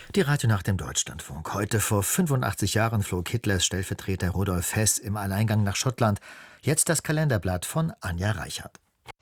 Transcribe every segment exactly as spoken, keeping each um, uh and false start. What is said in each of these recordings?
Die Radionacht im Deutschlandfunk. Heute vor fünfundachtzig Jahren flog Hitlers Stellvertreter Rudolf Hess im Alleingang nach Schottland. Jetzt das Kalenderblatt von Anja Reichert.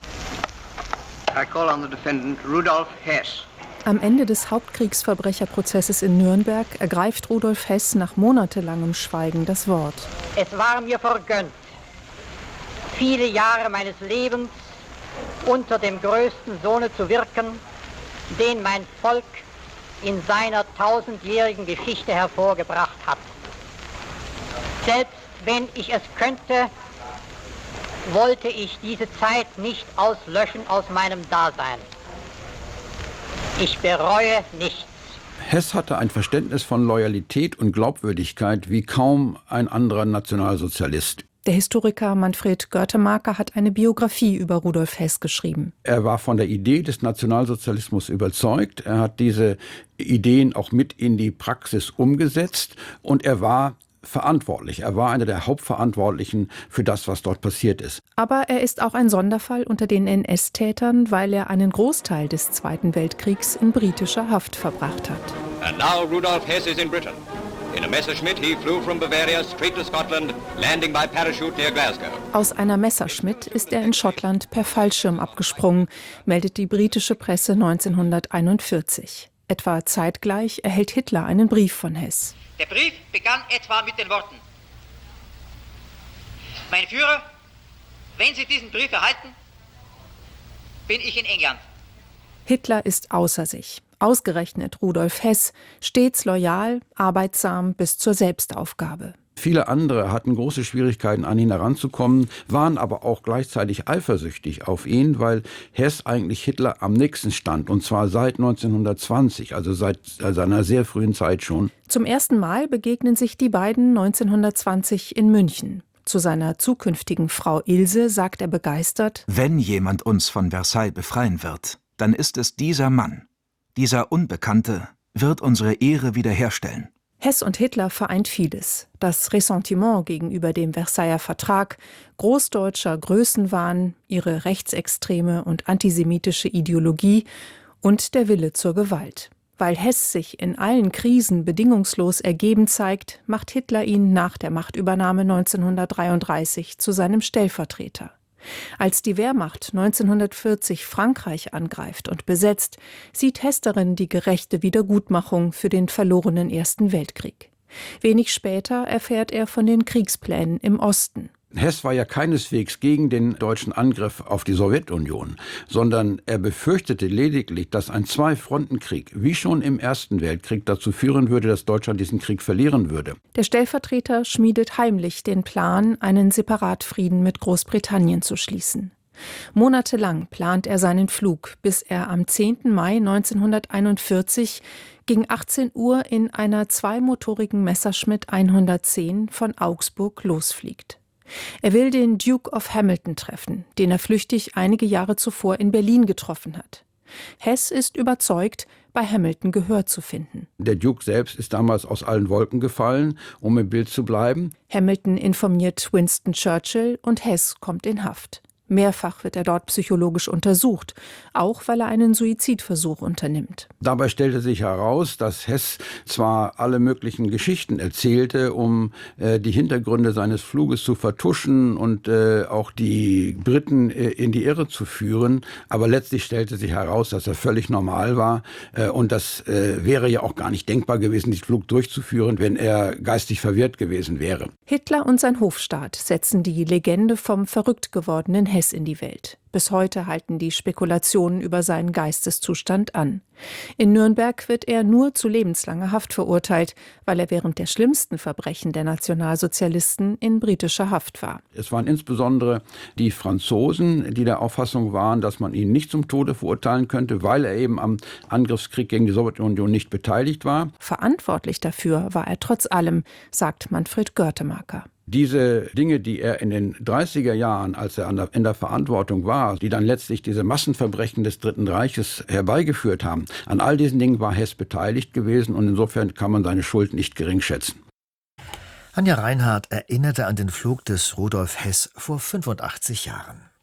I call on the defendant Rudolf Hess. Am Ende des Hauptkriegsverbrecherprozesses in Nürnberg ergreift Rudolf Hess nach monatelangem Schweigen das Wort. Es war mir vergönnt, viele Jahre meines Lebens unter dem größten Sohne zu wirken, den mein Volk in seiner tausendjährigen Geschichte hervorgebracht hat. Selbst wenn ich es könnte, wollte ich diese Zeit nicht auslöschen aus meinem Dasein. Ich bereue nichts. Hess hatte ein Verständnis von Loyalität und Glaubwürdigkeit wie kaum ein anderer Nationalsozialist. Der Historiker Manfred Görtemaker hat eine Biografie über Rudolf Hess geschrieben. Er war von der Idee des Nationalsozialismus überzeugt. Er hat diese Ideen auch mit in die Praxis umgesetzt und er war verantwortlich. Er war einer der Hauptverantwortlichen für das, was dort passiert ist. Aber er ist auch ein Sonderfall unter den N S-Tätern, weil er einen Großteil des Zweiten Weltkriegs in britischer Haft verbracht hat. And now Rudolf Hess is in Britain. In a Messerschmitt he flew from Bavaria straight to Scotland, landing by parachute near Glasgow. Aus einer Messerschmitt ist er in Schottland per Fallschirm abgesprungen, meldet die britische Presse neunzehnhunderteinundvierzig. Etwa zeitgleich erhält Hitler einen Brief von Hess. Der Brief begann etwa mit den Worten: Mein Führer, wenn Sie diesen Brief erhalten, bin ich in England. Hitler ist außer sich. Ausgerechnet Rudolf Hess, stets loyal, arbeitsam bis zur Selbstaufgabe. Viele andere hatten große Schwierigkeiten, an ihn heranzukommen, waren aber auch gleichzeitig eifersüchtig auf ihn, weil Hess eigentlich Hitler am nächsten stand, und zwar seit neunzehnhundertzwanzig, also seit seiner sehr frühen Zeit schon. Zum ersten Mal begegnen sich die beiden neunzehnhundertzwanzig in München. Zu seiner zukünftigen Frau Ilse sagt er begeistert: Wenn jemand uns von Versailles befreien wird, dann ist es dieser Mann. Dieser Unbekannte wird unsere Ehre wiederherstellen. Hess und Hitler vereint vieles. Das Ressentiment gegenüber dem Versailler Vertrag, großdeutscher Größenwahn, ihre rechtsextreme und antisemitische Ideologie und der Wille zur Gewalt. Weil Hess sich in allen Krisen bedingungslos ergeben zeigt, macht Hitler ihn nach der Machtübernahme neunzehnhundertdreiunddreißig zu seinem Stellvertreter. Als die Wehrmacht neunzehnhundertvierzig Frankreich angreift und besetzt, sieht Hess darin die gerechte Wiedergutmachung für den verlorenen Ersten Weltkrieg. Wenig später erfährt er von den Kriegsplänen im Osten. Hess war ja keineswegs gegen den deutschen Angriff auf die Sowjetunion, sondern er befürchtete lediglich, dass ein Zwei-Fronten-Krieg, wie schon im Ersten Weltkrieg, dazu führen würde, dass Deutschland diesen Krieg verlieren würde. Der Stellvertreter schmiedet heimlich den Plan, einen Separatfrieden mit Großbritannien zu schließen. Monatelang plant er seinen Flug, bis er am zehnten Mai neunzehnhunderteinundvierzig gegen achtzehn Uhr in einer zweimotorigen Messerschmitt hundertzehn von Augsburg losfliegt. Er will den Duke of Hamilton treffen, den er flüchtig einige Jahre zuvor in Berlin getroffen hat. Hess ist überzeugt, bei Hamilton Gehör zu finden. Der Duke selbst ist damals aus allen Wolken gefallen, um im Bild zu bleiben. Hamilton informiert Winston Churchill und Hess kommt in Haft. Mehrfach wird er dort psychologisch untersucht, auch weil er einen Suizidversuch unternimmt. Dabei stellte sich heraus, dass Hess zwar alle möglichen Geschichten erzählte, um äh, die Hintergründe seines Fluges zu vertuschen und äh, auch die Briten äh, in die Irre zu führen, aber letztlich stellte sich heraus, dass er völlig normal war äh, und das äh, wäre ja auch gar nicht denkbar gewesen, diesen Flug durchzuführen, wenn er geistig verwirrt gewesen wäre. Hitler und sein Hofstaat setzen die Legende vom verrückt gewordenen Hess in die Welt. Bis heute halten die Spekulationen über seinen Geisteszustand an. In Nürnberg wird er nur zu lebenslanger Haft verurteilt, weil er während der schlimmsten Verbrechen der Nationalsozialisten in britischer Haft war. Es waren insbesondere die Franzosen, die der Auffassung waren, dass man ihn nicht zum Tode verurteilen könnte, weil er eben am Angriffskrieg gegen die Sowjetunion nicht beteiligt war. Verantwortlich dafür war er trotz allem, sagt Manfred Görtemaker. Diese Dinge, die er in den dreißiger Jahren, als er an der, in der Verantwortung war, die dann letztlich diese Massenverbrechen des Dritten Reiches herbeigeführt haben, an all diesen Dingen war Hess beteiligt gewesen und insofern kann man seine Schuld nicht gering schätzen. Anja Reinhardt erinnerte an den Flug des Rudolf Hess vor fünfundachtzig Jahren.